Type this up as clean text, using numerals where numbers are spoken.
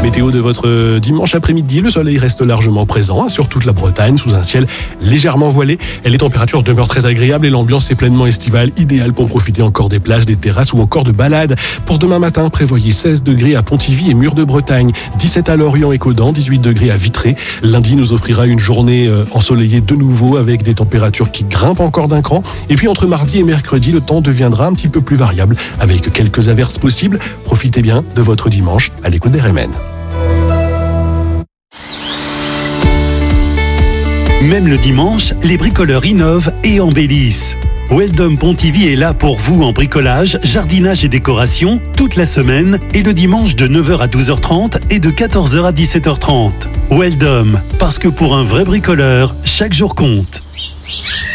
Météo de votre dimanche après-midi, le soleil reste largement présent sur toute la Bretagne, sous un ciel légèrement voilé. Les températures demeurent très agréables et l'ambiance est pleinement estivale, idéale pour profiter encore des plages, des terrasses ou encore de balades. Pour demain matin, prévoyez 16 degrés à Pontivy et Mur de Bretagne, 17 à Lorient et Caudan, 18 degrés à Vitré. Lundi nous offrira une journée ensoleillée de nouveau avec des températures qui grimpent encore d'un cran. Et puis entre mardi et mercredi, le temps deviendra un petit peu plus variable avec quelques averses possibles. Profitez bien de votre dimanche à l'écoute des RMN. Même le dimanche, les bricoleurs innovent et embellissent. Weldom Pontivy est là pour vous en bricolage, jardinage et décoration toute la semaine et le dimanche de 9h à 12h30 et de 14h à 17h30. Weldom, parce que pour un vrai bricoleur, chaque jour compte.